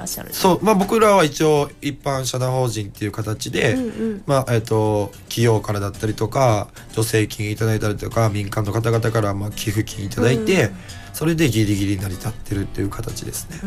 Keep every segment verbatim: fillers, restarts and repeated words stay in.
らっしゃる。 そう、まあ、僕らは一応一般社団法人っていう形で、うんうん、まあえー、と企業からだったりとか助成金いただいたりとか民間の方々からまあ寄付金いただいて、うん、それでギリギリ成り立ってるっていう形ですね。 うん、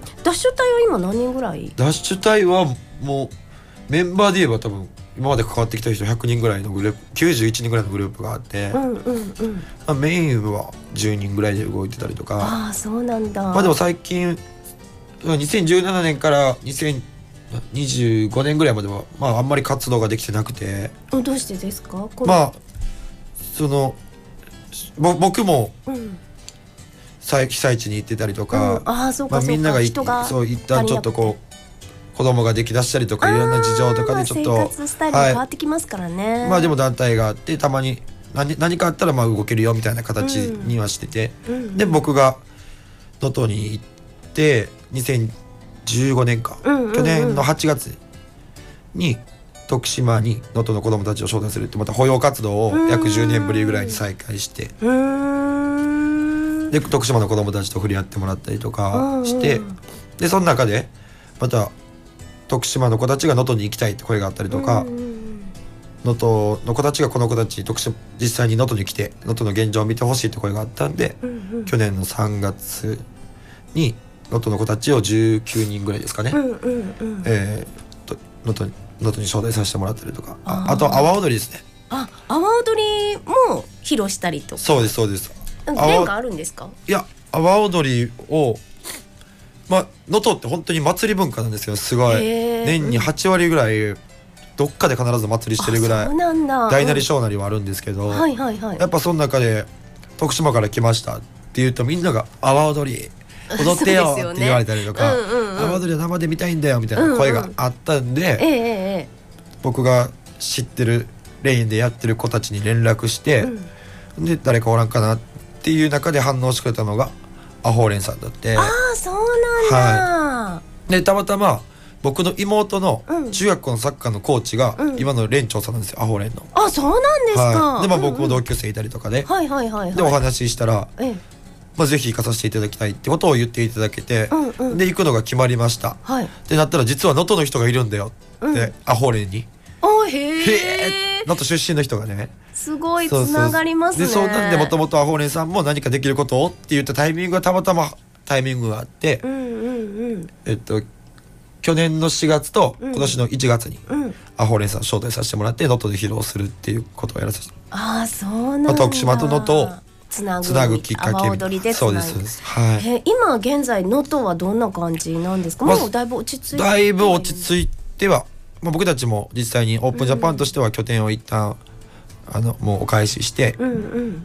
ダッシュ隊は今何人ぐらい？ ダッシュ隊はもうメンバーで言えば多分今まで関わってきた人ひゃくにんぐらいのグループ、きゅうじゅういちにんぐらいのグループがあって、うんうんうん、まあ、メインはじゅうにんぐらいで動いてたりとか。 ああ、そうなんだ。 まあでも最近にせんじゅうななねんからにせんにじゅうごねんぐらいまでは、まあ、あんまり活動ができてなくて。 どうしてですか？こまあそのぼ僕も、うん、被災地に行ってたりとか、うん、あそうか、まあ、みんなが人がそう一旦ちょっとこう子供ができだしたりとかいろんな事情とかでちょっと、 まあ、生活スタイルが変わってきますからね、 はい、まあでも団体があってたまに 何, 何かあったらまあ動けるよみたいな形にはしてて、うんうんうん、で僕が能登に行ってにせんじゅうごねんか、うんうんうん、去年のはちがつに徳島に能登の子どもたちを招待するってまた保養活動を約じゅうねんぶりぐらいに再開して、うーんで徳島の子どもたちと触れ合ってもらったりとかして、うんうん、でその中でまた徳島の子たちが能登に行きたいって声があったりとか、能登の子たちがこの子たち徳島実際に能登に来て能登の現状を見てほしいって声があったんで、うんうん、去年のさんがつに能登の子たちをじゅうきゅうにんぐらいですかね、うんうんうん、えー、能登に能登に招待させてもらったりとか、 あ, あと阿波踊りですね。 あ、阿波踊りも披露したりとか。 そうですそうです。 連があるんですか？ いや、阿波踊りをまあ能登って本当に祭り文化なんですよ。すごい年にはちわりぐらいどっかで必ず祭りしてるぐらい、大なり小なりはあるんですけど、はいはいはい、やっぱその中で徳島から来ましたっていうとみんなが阿波踊り踊ってよって言われたりとか、阿波踊りは生で見たいんだよみたいな声があったんで、うんうんええ、僕が知ってるレインでやってる子たちに連絡して、うん、で誰かおらんかなっていう中で反応してくれたのがアホーレンさんだって。 ああ、そうなんだ、 はい、でたまたま僕の妹の中学校のサッカーのコーチが今の連長さんなんですよ、アホーレンの。 あ、そうなんですか、 はい、で、まあ、僕も同級生いたりとかで、うんうん、でお話ししたら、ええ、まあ、ぜひ行かさせていただきたいってことを言っていただけて、うんうん、で行くのが決まりました、はい、ってなったら実は能登の人がいるんだよって、うん、アホーレンに。 あ、へえ、 能登出身の人がね、 すごいつながりますね。 でそうなんでもともとアホーレンさんも何かできることをって言ったタイミングがたまたまタイミングがあって、うんうんうん、えっと去年のしがつと今年のいちがつに、うん、アホーレンさん招待させてもらって能登で披露するっていうことをやらせて、 ああ、そうなんだ、 徳島と能登をつなぐ、つなぐきっかけ。 阿波踊りでつなぐ。 そうです、はい、 え今現在能登はどんな感じなんですか？もうだいぶ落ち着いて、 だいぶ落ち着いては、まあ、僕たちも実際にオープンジャパンとしては拠点を一旦、うん、あのもうお返しして、うんうん、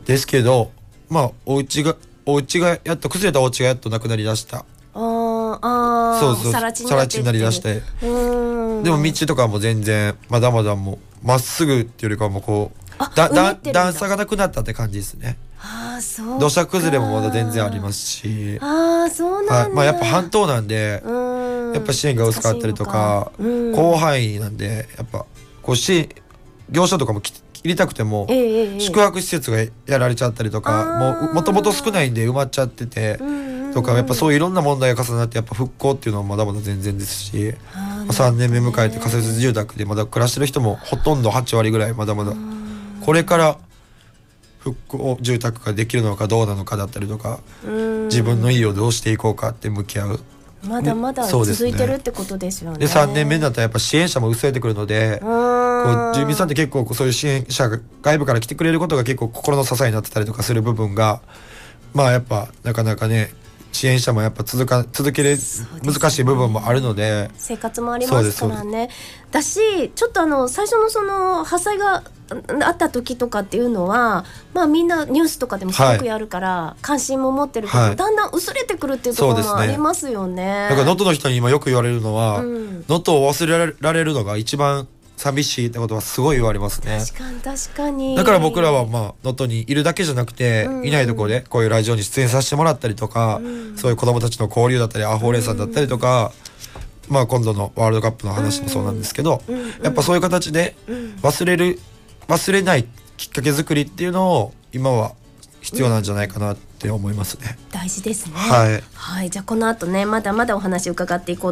ですけど、まあお家がお家がやっと崩れたお家がやっとなくなりだした。 ああ、 そうそう、さら地になりだして、うん、でも道とかも全然まだまだもうまっすぐっていうよりかはもうこうだだ段差がなくなったって感じですね。 あ、そうか、 土砂崩れもまだ全然ありますし、 あ、そうなんだ、はい、 まあ、やっぱ半島なんで、うん、やっぱ支援が薄かったりとか、うん、広範囲なんでやっぱこう支業者とかも切りたくても、えー、宿泊施設がやられちゃったりとか、もうもともと少ないんで埋まっちゃってて、うんとか、やっぱそういういろんな問題が重なってやっぱ復興っていうのはまだまだ全然ですし、さんねんめ迎えて仮設住宅でまだ暮らしてる人もほとんどはちわりぐらいまだまだ、これから復興住宅ができるのかどうなのかだったりとか、自分の家をどうしていこうかって向き合う、 まだまだ続いてるってことですよね。 でさんねんめになったらやっぱ支援者も薄れてくるので、こう住民さんって結構そういう支援者が外部から来てくれることが結構心の支えになってたりとかする部分が、まあやっぱなかなかね支援者もやっぱ続か続ける、ね、難しい部分もあるので、 生活もありますからね。だしちょっとあの最初のその破災があった時とかっていうのは、まあ、みんなニュースとかでもすごくやるから、はい、関心も持ってるけど、はい、だんだん薄れてくるっていうところもありますよね。 だから能登の人に今よく言われるのは、能登、うん、を忘れられるのが一番寂しいってことはすごい言われますね。 確かに確かに。 だから僕らはまあ能登にいるだけじゃなくて、うん、いないところでこういうラジオに出演させてもらったりとか、うん、そういう子どもたちの交流だったりアホーレンさんだったりとか、うん、まあ今度のワールドカップの話もそうなんですけど、うん、やっぱそういう形で忘れる忘れないきっかけ作りっていうのを今は必要なんじゃないかなって思いますね。 大事ですね。 はい、 はい、じゃあこの後ねまだまだお話伺っていこう